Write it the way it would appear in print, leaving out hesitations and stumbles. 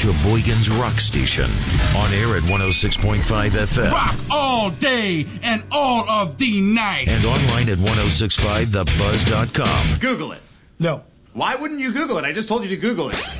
Sheboygan's rock station. On air at 106.5 FM. Rock all day and all of the night. And online at 1065thebuzz.com. Google it. No. Why wouldn't you Google it? I just told you to Google it.